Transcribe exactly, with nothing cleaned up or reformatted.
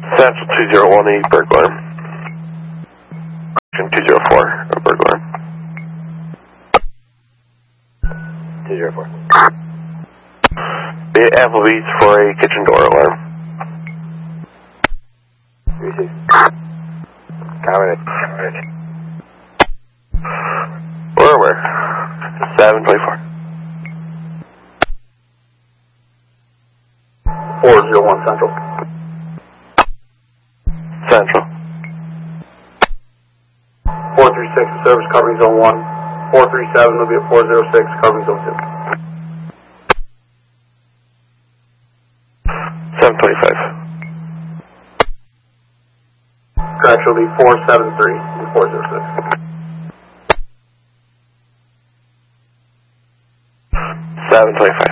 Central two zero one eight, burglar. two zero four, a burglar. two zero four. Be at Applebee's for a kitchen door alarm. Received. Comment. Where were seven twenty-four. four zero one Central. Central. four three six, service covering zone one. four three seven will be at four zero six, covering zone two. seven twenty-five. Correct will be four seven three and four zero six. seven twenty-five.